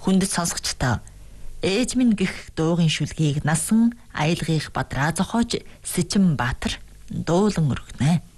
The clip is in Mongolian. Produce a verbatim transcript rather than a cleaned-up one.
Хүндэт сонсогчдоо ээж минь гих дуугийн шүлгийг насан аялгыг бадраа зохиож Сэчим Баатар дуулан өргөнэ.